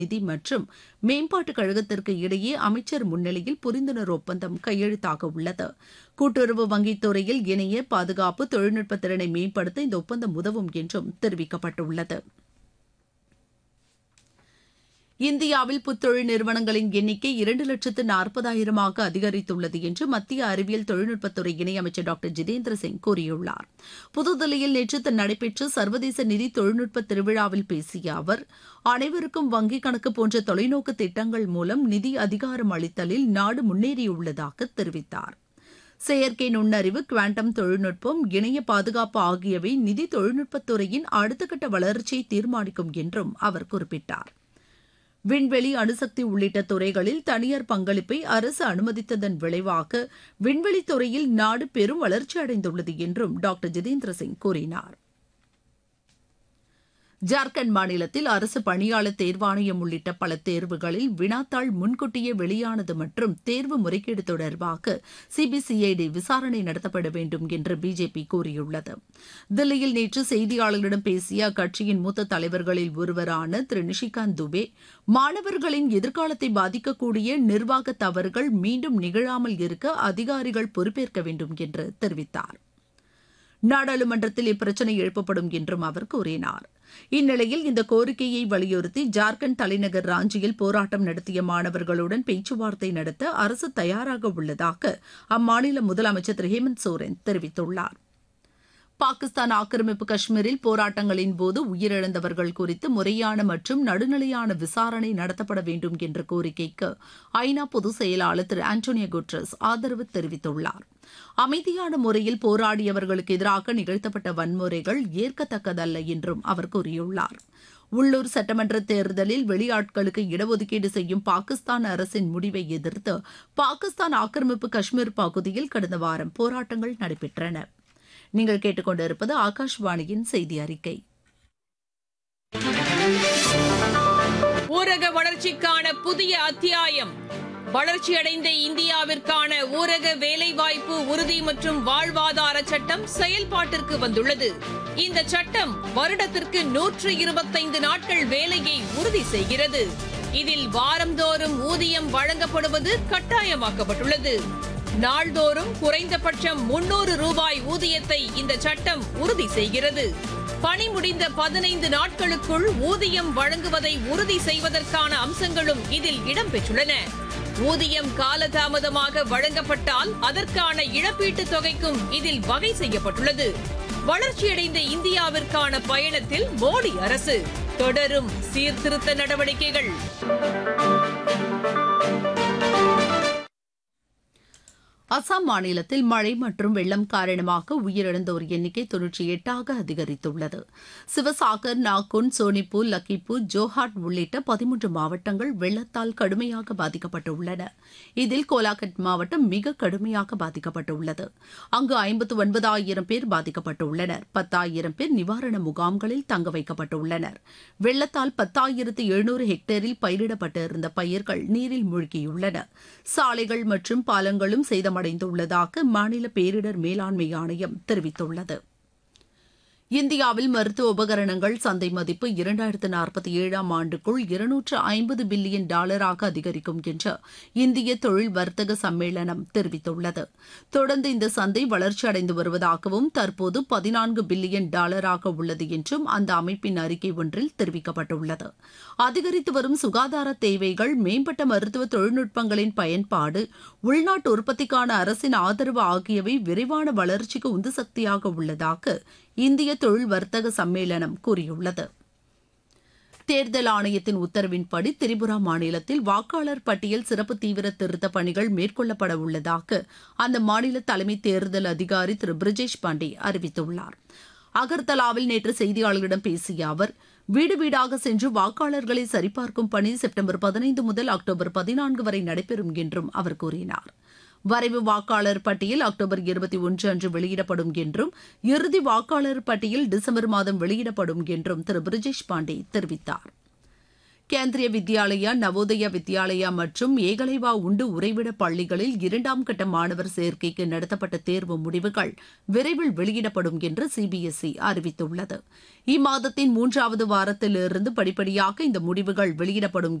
நிதி மற்றும் மேம்பாட்டுக் கழகத்திற்கு இடையே அமைச்சர் முன்னிலையில் புரிந்துணர்வு ஒப்பந்தம் கையெழுத்தாக உள்ளது. கூட்டுறவு வங்கித் துறையில் இணைய பாதுகாப்பு தொழில்நுட்ப திறனை மேம்படுத்த இந்த ஒப்பந்தம் உதவும் என்றும் தெரிவிக்கப்பட்டுள்ளது. இந்தியாவில் புத்தொழில் நிறுவனங்களின் எண்ணிக்கை 2,40,000 அதிகரித்துள்ளது என்று மத்திய அறிவியல் தொழில்நுட்பத்துறை இணையமைச்சர் டாக்டர் ஜிதேந்திர சிங் கூறியுள்ளார். புதுதில்லியில் நேற்று நடைபெற்ற சர்வதேச நிதி தொழில்நுட்ப திருவிழாவில் பேசிய அவர், அனைவருக்கும் வங்கிக் கணக்கு போன்ற தொலைநோக்கு திட்டங்கள் மூலம் நிதி அதிகாரம் அளித்தலில் நாடு முன்னேறியுள்ளதாக தெரிவித்தார். செயற்கை நுண்ணறிவு, குவாண்டம் தொழில்நுட்பம், இணைய பாதுகாப்பு ஆகியவை நிதி தொழில்நுட்பத்துறையின் அடுத்தகட்ட வளர்ச்சியை தீர்மானிக்கும் என்றும் அவர் குறிப்பிட்டார். விண்வெளி, அணுசக்தி உள்ளிட்ட துறைகளில் தனியார் பங்களிப்பை அரசு அனுமதித்ததன் விளைவாக விண்வெளித் துறையில் நாடு பெரும் வளர்ச்சி அடைந்துள்ளது என்றும் டாக்டர் ஜிதேந்திர சிங் கூறினார். ஜார்க்கண்ட் மாநிலத்தில் அரசு பணியாளர் தேர்வாணையம் உள்ளிட்ட பல தேர்வுகளில் வினாத்தாள் முன்கூட்டியே வெளியானது மற்றும் தேர்வு முறைகேடு தொடர்பாக சிபிசிஐடி விசாரணை நடத்தப்பட வேண்டும் என்று பிஜேபி கூறியுள்ளது. தில்லியில் நேற்று செய்தியாளர்களிடம் பேசிய அக்கட்சியின் மூத்த தலைவர்களில் ஒருவரான திரு நிஷிகாந்த் துபே, மாணவர்களின் எதிர்காலத்தை பாதிக்கக்கூடிய நிர்வாக தவறுகள் மீண்டும் நிகழாமல் இருக்க அதிகாரிகள் பொறுப்பேற்க வேண்டும் என்று தெரிவித்தார். நாடாளுமன்றத்தில் இப்பிரச்சினை எழுப்பப்படும் என்றும் அவர் கூறினார். இந்நிலையில் இந்த கோரிக்கையை வலியுறுத்தி ஜார்க்கண்ட் தலைநகர் ராஞ்சியில் போராட்டம் நடத்திய மாணவர்களுடன் பேச்சுவார்த்தை நடத்த அரசு தயாராக உள்ளதாக அம்மாநில முதலமைச்சர் திரு ஹேமந்த் சோரன் தெரிவித்துள்ளார். பாகிஸ்தான் ஆக்கிரமிப்பு காஷ்மீரில் போராட்டங்களின் போது உயிரிழந்தவர்கள் குறித்து முறையான மற்றும் நடுநிலையான விசாரணை நடத்தப்பட வேண்டும் என்ற கோரிக்கைக்கு ஐநா பொதுச் செயலாளர் திரு ஆண்டோனியோ குட்ரஸ் ஆதரவு தெரிவித்துள்ளார். அமைதியான முறையில் போராடியவர்களுக்கு எதிராக நிகழ்த்தப்பட்ட வன்முறைகள் ஏற்கத்தக்கதல்ல என்றும் அவர் கூறியுள்ளார். உள்ளூர் சட்டமன்ற தேர்தலில் வெளியாட்களுக்கு இடஒதுக்கீடு செய்யும் பாகிஸ்தான் அரசின் முடிவை எதிர்த்து பாகிஸ்தான் ஆக்கிரமிப்பு காஷ்மீர் பகுதியில் கடந்த வாரம் போராட்டங்கள் நடைபெற்றன. நீங்கள் கேட்டுக்கொண்டிருப்பது ஆகாஷ்வாணியின் செய்தி அறிக்கை. ஊரக வளர்ச்சிக்கான புதிய அத்தியாயம். வளர்ச்சியடைந்த இந்தியாவிற்கான ஊரக வேலைவாய்ப்பு உறுதி மற்றும் வாழ்வாதார சட்டம் செயல்பாட்டிற்கு வந்துள்ளது. இந்த சட்டம் வருடத்திற்கு 125 நாட்கள் வேலையை உறுதி செய்கிறது. இதில் வாரந்தோறும் ஊதியம் வழங்கப்படுவது கட்டாயமாக்கப்பட்டுள்ளது. நாள்தோறும் குறைந்தபட்சம் 300 ரூபாய் ஊதியத்தை இந்த சட்டம் உறுதி செய்கிறது. பணி முடிந்த 15 நாட்களுக்குள் ஊதியம் வழங்குவதை உறுதி செய்வதற்கான அம்சங்களும் இதில் இடம்பெற்றுள்ளன. ஊதியம் காலதாமதமாக வழங்கப்பட்டால் அதற்கான இழப்பீட்டுத் தொகைக்கும் இதில் வகை செய்யப்பட்டுள்ளது. வளர்ச்சியடைந்த இந்தியாவிற்கான பயணத்தில் மோடி அரசு தொடரும் சீர்திருத்த நடவடிக்கைகள். அசாம் மாநிலத்தில் மழை மற்றும் வெள்ளம் காரணமாக உயிரிழந்தோர் எண்ணிக்கை 98 அதிகரித்துள்ளது. சிவசாகர், நாகூன், சோனிப்பூர், லக்கிப்பூர், ஜோஹாட் உள்ளிட்ட 13 மாவட்டங்கள் வெள்ளத்தால் கடுமையாக பாதிக்கப்பட்டுள்ளன. இதில் கோலாகட் மாவட்டம் மிக கடுமையாக பாதிக்கப்பட்டுள்ளது. அங்கு 59,000 பேர் பாதிக்கப்பட்டுள்ளனர். 10,000 பேர் நிவாரண முகாம்களில் தங்க வைக்கப்பட்டுள்ளனர். வெள்ளத்தால் 10,700 ஹெக்டேரில் பயிரிடப்பட்டிருந்த பயிர்கள் நீரில் மூழ்கியுள்ளன. சாலைகள் மற்றும் பாலங்களும் சேதமடைந்துள்ளதாக மாநில பேரிடர் மேலாண்மை ஆணையம் தெரிவித்துள்ளது. இந்தியாவில் மருத்துவ உபகரணங்கள் சந்தை மதிப்பு 2047 ஆண்டுக்குள் $250 பில்லியன் அதிகரிக்கும் என்று இந்திய தொழில் வர்த்தக சம்மேளனம் தெரிவித்துள்ளது. தொடர்ந்து இந்த சந்தை வளர்ச்சியடைந்து வருவதாகவும் தற்போது $14 பில்லியன் உள்ளது என்றும் அந்த அமைப்பின் அறிக்கை ஒன்றில் தெரிவிக்கப்பட்டுள்ளது. அதிகரித்து வரும் சுகாதார தேவைகள், மேம்பட்ட மருத்துவ தொழில்நுட்பங்களின் பயன்பாடு, உள்நாட்டு உற்பத்திக்கான அரசின் ஆதரவு ஆகியவை விரைவான வளர்ச்சிக்கு உந்து சக்தியாக உள்ளதாக இந்திய தொழில் வர்த்தக சம்மேளனம் கூறியுள்ளது. தேர்தல் ஆணையத்தின் உத்தரவின்படி திரிபுரா மாநிலத்தில் வாக்காளர் பட்டியல் சிறப்பு தீவிர திருத்தப் பணிகள் மேற்கொள்ளப்பட உள்ளதாக அந்த மாநில தலைமை தேர்தல் அதிகாரி திரு பிரிஜேஷ் பாண்டே அறிவித்துள்ளார். அகர்தலாவில் நேற்று செய்தியாளர்களிடம் பேசிய அவர், வீடு வீடாக சென்று வாக்காளர்களை சரிபார்க்கும் பணி செப்டம்பர் 15 முதல் அக்டோபர் 14 வரை நடைபெறும் என்றும் அவர் கூறினார். வரைவு வாக்காளர் பட்டியல் அக்டோபர் 21 அன்று வெளியிடப்படும் என்றும் இறுதி வாக்காளர் பட்டியல் டிசம்பர் மாதம் வெளியிடப்படும் என்றும் திரு பிரிஜேஷ் பாண்டே தெரிவித்தார். கேந்திரிய வித்யாலயா, நவோதயா வித்யாலயா மற்றும் ஏகலைவா உண்டு உறைவிட பள்ளிகளில் 2ஆம் கட்ட மாணவர் சேர்க்கைக்கு நடத்தப்பட்ட தேர்வு முடிவுகள் விரைவில் வெளியிடப்படும் என்று சிபிஎஸ்இ அறிவித்துள்ளது. இம்மாதத்தின் 3வது வாரத்திலிருந்து படிப்படியாக இந்த முடிவுகள் வெளியிடப்படும்